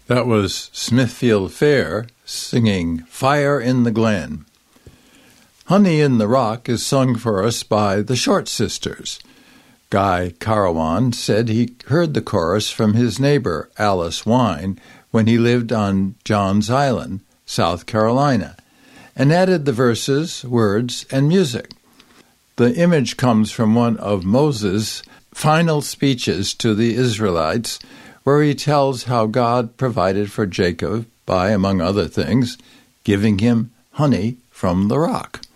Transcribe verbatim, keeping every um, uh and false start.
That was Smithfield Fair singing Fire in the Glen. Honey in the Rock is sung for us by the Short Sisters. Guy Carawan said he heard the chorus from his neighbor, Alice Wine, when he lived on Johns Island, South Carolina, and added the verses, words, and music. The image comes from one of Moses' final speeches to the Israelites, where he tells how God provided for Jacob by, among other things, giving him honey from the rock.